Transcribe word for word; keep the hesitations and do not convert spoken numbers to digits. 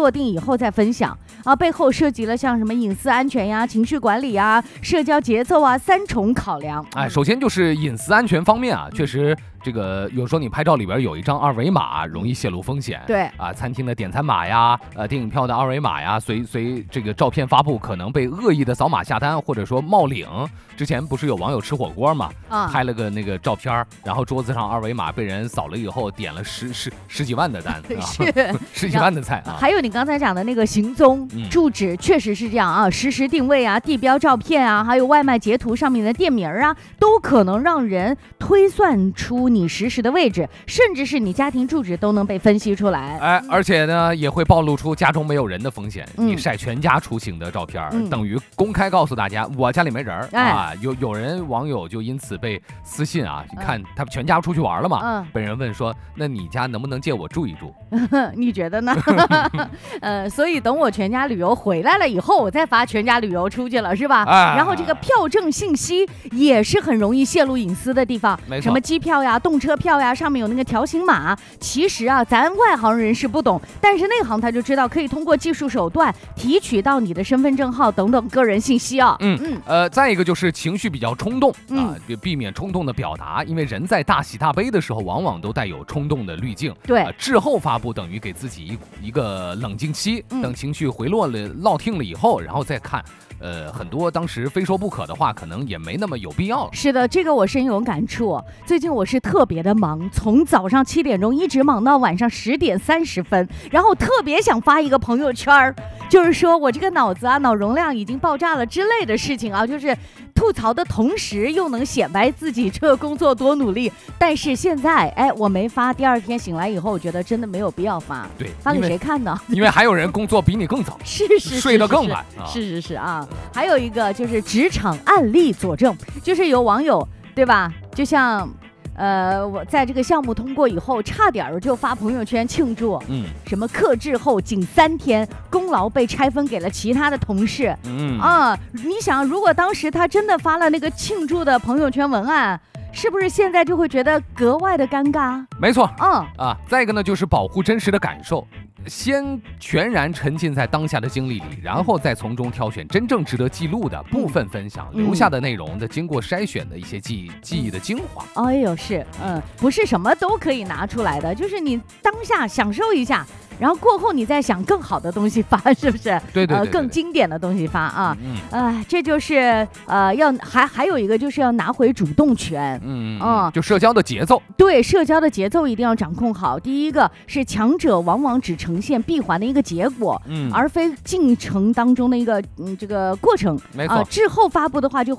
落定以后再分享啊，背后涉及了像什么隐私安全呀、情绪管理呀、社交节奏啊三重考量。 哎，首先就是隐私安全方面啊，确实这个有时候你拍照里边有一张二维码，容易泄露风险。 对啊，餐厅的点餐码呀，呃，电影票的二维码呀，随随这个照片发布，可能被恶意的扫码下单，或者说冒领。之前不是有网友吃火锅嘛，啊、拍了个那个照片，然后桌子上二维码被人扫了以后，点了十十十几万的单， 是、 啊、十几万的菜啊。 还有你刚才讲的那个行踪、嗯、住址，确实是这样啊，实时定位啊，地标照片啊，还有外卖截图上面的店名啊，都可能让人推算出你实时的位置，甚至是你家庭住址都能被分析出来。 哎，而且呢，也会暴露出家中没有人的风险。嗯、你晒全家出行的照片、嗯，等于公开告诉大家我家里没人、哎、啊。有有人网友就因此被私信啊，你看他们全家出去玩了嘛，嗯、被人问说，那你家能不能借我住一住？ 你觉得呢？呃，所以等我全家旅游回来了以后，我再发全家旅游出去了，是吧？哎、然后这个票证信息也是很容易泄露隐私的地方， 没错， 什么机票呀、动车票呀，上面有那个条形码。其实啊，咱外行人是不懂，但是内行他就知道，可以通过技术手段提取到你的身份证号等等个人信息啊。 嗯嗯，呃，再一个就是情绪比较冲动啊，避、呃、避免冲动的表达，因为人在大喜大悲的时候，往往都带有冲动的滤镜。 对， 呃、滞后发布等于给自己一一个冷静期，嗯、等情绪回落了、落听了以后，然后再看。呃，很多当时非说不可的话，可能也没那么有必要了。 是的，这个我深有感触。最近我是特别的忙，从早上七点钟一直忙到晚上十点三十分，然后特别想发一个朋友圈，就是说我这个脑子啊，脑容量已经爆炸了之类的事情啊，就是吐槽的同时又能显摆自己这个工作多努力。但是现在，哎，我没发，第二天醒来以后，我觉得真的没有必要发。 对， 发给谁看呢？ 因为还有人工作比你更早， 是是是， 睡得更晚。 是是是啊。还有一个就是职场案例佐证，就是有网友对吧，就像呃我在这个项目通过以后，差点就发朋友圈庆祝，嗯，什么克制后仅三天功劳被拆分给了其他的同事，嗯啊，你想如果当时他真的发了那个庆祝的朋友圈文案，是不是现在就会觉得格外的尴尬？ 没错， 嗯啊，再一个呢就是保护真实的感受，先全然沉浸在当下的经历里，然后再从中挑选真正值得记录的部分分享，嗯、留下的内容的经过筛选的一些记忆记忆的精华。 哎呦，是，嗯，不是什么都可以拿出来的，就是你当下享受一下。然后过后你再想更好的东西发，是不是？ 对对 对, 对, 对、 呃，更经典的东西发啊。嗯，呃，这就是呃要还还有一个就是要拿回主动权。 嗯嗯，就社交的节奏。 对，社交的节奏一定要掌控好。第一个是强者往往只呈现闭环的一个结果，嗯，而非进程当中的一个嗯这个过程。 没错、呃， 滞后发布的话就会。